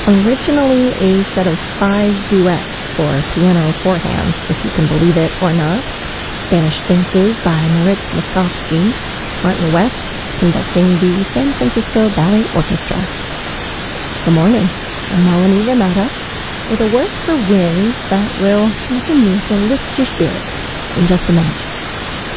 Originally a set of 5 duets for piano four hands, if you can believe it or not. Spanish Faces by Moritz Moszkowski. Martin West conducting the San Francisco Ballet Orchestra. Good morning. I'm Melanie Renata with a work for winds that will continue to lift your spirits in just a minute.